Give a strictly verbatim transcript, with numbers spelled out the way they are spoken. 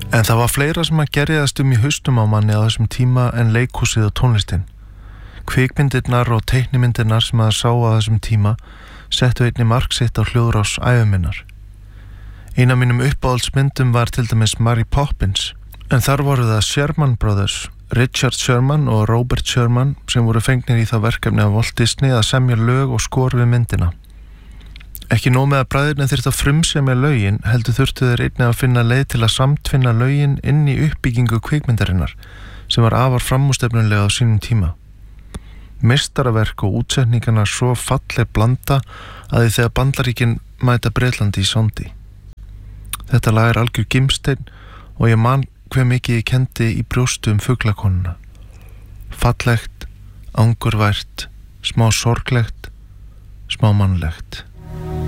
En það var fleira sem að gerjaðast um í haustum á manni á þessum tíma en leikhúsið og tónlistin. Kvikmyndirnar og teiknimyndirnar sem að sá á þessum tíma settu einni mark sitt á hljóðrás æviminnar. Ein af mínum uppáhaldsmyndum var til dæmis Mary Poppins, en þar voru það Sherman Brothers, Richard Sherman og Robert Sherman sem voru fengnir í það verkefni af Walt Disney að semja lög og skor við myndina. Ekki nóg með að bræðirnir þyrftu að frumsemja lögin, heldur þurftu þeir einnig að finna leið til að samtvinna lögin inn í uppbyggingu kvikmyndarinnar, sem var afar framúrstefnulega á sínum tíma. Meistaraverk og útsetningarnar svo falleg blanda að því þegar Bandaríkin mæta Bretlandi í sondi. Þetta lag er algjör gimsteinn og ég man hve mikið ég kendi í brjóstu um fuglakonuna. Fallegt, angurvært, smá sorglegt, smá mannlegt.